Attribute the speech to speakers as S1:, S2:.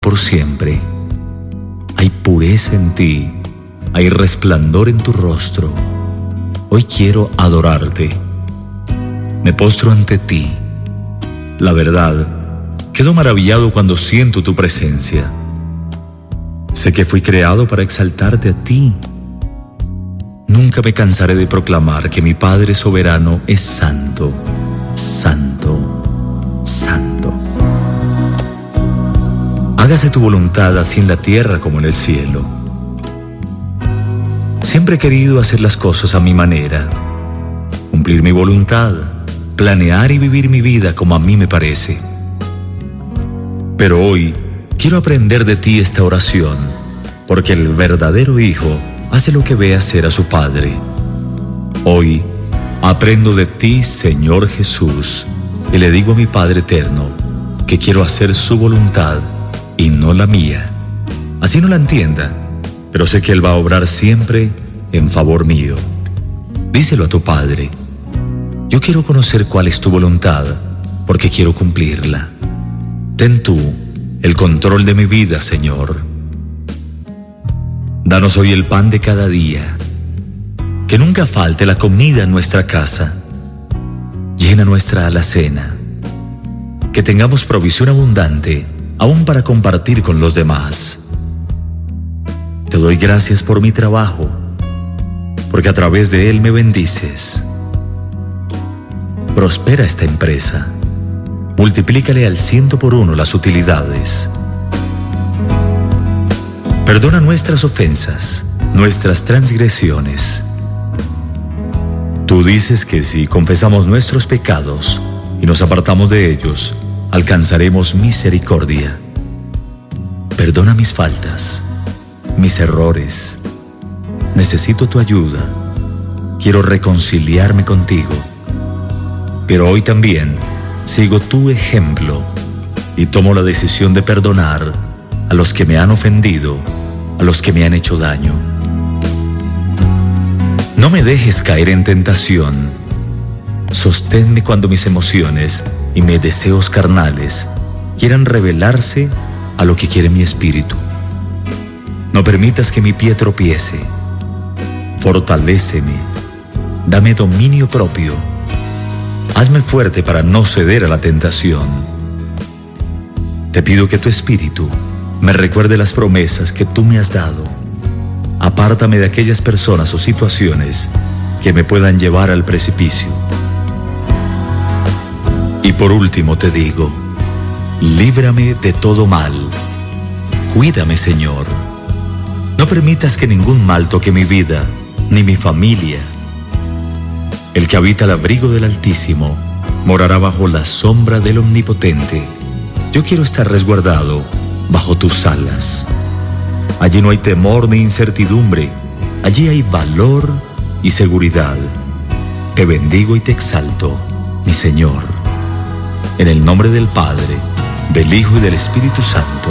S1: por siempre. Hay pureza en ti, hay resplandor en tu rostro. Hoy quiero adorarte. Me postro ante ti. La verdad, quedo maravillado cuando siento tu presencia. Sé que fui creado para exaltarte a ti. Nunca me cansaré de proclamar que mi Padre soberano es santo, santo, santo. Hágase tu voluntad así en la tierra como en el cielo. Siempre he querido hacer las cosas a mi manera, cumplir mi voluntad, planear y vivir mi vida como a mí me parece. Pero hoy quiero aprender de ti esta oración, porque el verdadero hijo hace lo que ve hacer a su padre. Hoy aprendo de ti, Señor Jesús, y le digo a mi Padre eterno que quiero hacer su voluntad y no la mía. Así no la entienda, pero sé que Él va a obrar siempre en favor mío. Díselo a tu Padre. Yo quiero conocer cuál es tu voluntad, porque quiero cumplirla. Ten tú el control de mi vida, Señor. Danos hoy el pan de cada día. Que nunca falte la comida en nuestra casa. Llena nuestra alacena. Que tengamos provisión abundante, aún para compartir con los demás. Te doy gracias por mi trabajo, porque a través de él me bendices. Prospera esta empresa. Multiplícale al 100 por 1 las utilidades. Perdona nuestras ofensas, nuestras transgresiones. Tú dices que si confesamos nuestros pecados y nos apartamos de ellos, alcanzaremos misericordia. Perdona mis faltas, mis errores. Necesito tu ayuda. Quiero reconciliarme contigo. Pero hoy también sigo tu ejemplo y tomo la decisión de perdonar a los que me han ofendido, a los que me han hecho daño. No me dejes caer en tentación. Sosténme cuando mis emociones y mis deseos carnales quieran rebelarse a lo que quiere mi espíritu. No permitas que mi pie tropiece. Fortaléceme. Dame dominio propio. Hazme fuerte para no ceder a la tentación. Te pido que tu espíritu me recuerde las promesas que tú me has dado. Apártame de aquellas personas o situaciones que me puedan llevar al precipicio. Y por último te digo, líbrame de todo mal. Cuídame, Señor. No permitas que ningún mal toque mi vida, ni mi familia. El que habita al abrigo del Altísimo morará bajo la sombra del Omnipotente. Yo quiero estar resguardado bajo tus alas. Allí no hay temor ni incertidumbre. Allí hay valor y seguridad. Te bendigo y te exalto, mi Señor. En el nombre del Padre, del Hijo y del Espíritu Santo.